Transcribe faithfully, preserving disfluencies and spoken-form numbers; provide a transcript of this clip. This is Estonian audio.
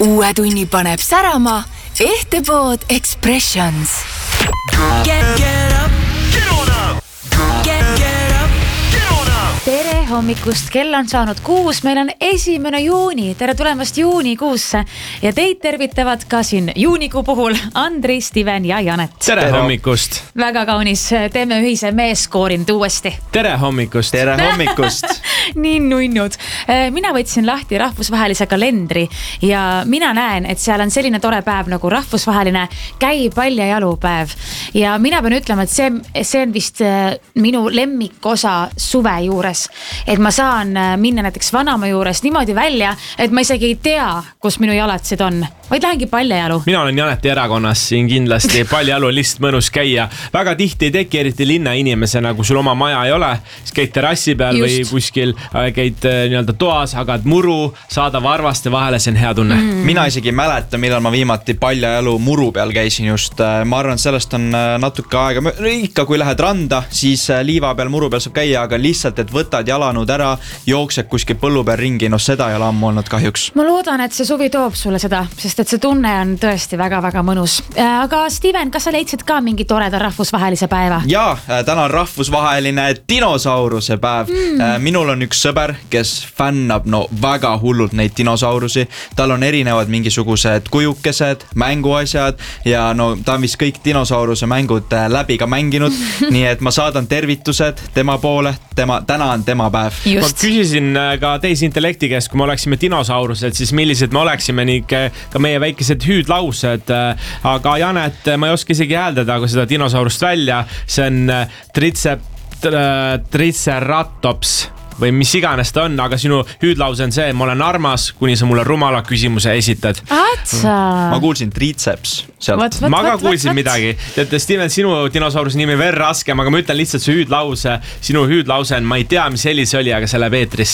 Uue tunni paneb särama Ehtepood Expressions. Get, get up, get on up, get, get up, get on up. Tere hommikust, kell on saanud kuus, meil on esimene juuni, tere tulemast juunikuusse ja teid tervitavad ka siin juunikuu puhul Andri, Steven ja Janet. Tere hommikust. Väga kaunis, teeme ühise meeskoorin uuesti. Tere hommikust. Tere hommikust. Nii nunnud. Mina võtsin lahti rahvusvahelise kalendri ja mina näen, et seal on selline tore päev nagu rahvusvaheline käi palja jalupäev. Ja mina pean ütlema, et see, see on vist minu lemmikosa suve juures. Et ma saan minna näiteks vanaema juures niimoodi välja, et ma isegi ei tea, kus minu jalatsid on. Vaid lähengi paljajalu. Mina olen Janeti erakonnas siin kindlasti. Paljajalu on lihtsalt mõnus käia. Väga tihti ei teki eriti linna inimesena, kui sul oma maja ei ole. Siis käid terrassi peal Just. või kuskil käid nii-öelda toas, hagad muru, saada varvaste vahele, see on hea tunne. Mm. Mina isegi mäleta, millal ma viimati paljajalu muru peal käisin just. Ma arvan, sellest on natuke aega. Ikka kui lähed randa, siis liiva peal muru peal saab käia, aga lihtsalt, et võtad jalanud ära, jooksed kuskil põllu peal ringi, no seda ei ole ammu olnud kahjuks. Ma loodan, et see suvi toob sulle seda, sest et see tunne on tõesti väga-väga mõnus. Aga Steven, kas sa leidsid ka mingi toreda rahvusvahelise päeva? Jaa, täna on rahvusvaheline dinosauruse päev. Mm. Minul on üks sõber, kes fännab no väga hullult neid dinosaurusi. Tal on erinevad mingisugused kujukesed, mänguasjad ja no ta on vist kõik dinosauruse mängud läbi ka mänginud. Nii et ma saadan tervitused tema poole. Tema, täna on tema päev. Just. Ma küsisin ka teisintellekti käest, kui me oleksime dinosaurused, siis millised me oleksime ning ka meie väikesed hüüdlaused. Aga Janet, ma ei oska isegi hääldada kui seda dinosaurust välja. See on tritsep, triceratops või mis iganes ta on, aga sinu hüüdlause on see, ma olen armas, kuni sa mulle rumala küsimuse esitad. Atsa. Ma kuulsin triceps. What, what, ma ka what, kuulsin what? midagi. Teate, Steven, sinu dinosauruse nimi veel raskem, aga ma ütlen lihtsalt su hüüdlause. Sinu hüüdlause on, ma ei tea, mis heli see oli, aga see läheb eetrisse.